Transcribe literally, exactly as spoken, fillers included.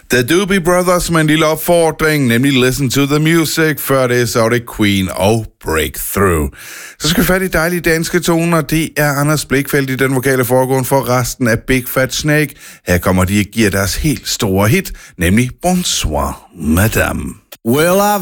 The Doobie Brothers med en lille opfordring, nemlig Listen to the Music. Før det så er det Queen og Breakthrough. Så skal vi fat i dejlige danske toner. Det er Anders Blikfeldt i den vokale foregående for resten af Big Fat Snake. Her kommer de og giver deres helt store hit, nemlig Bonsoir Madame. Well, I've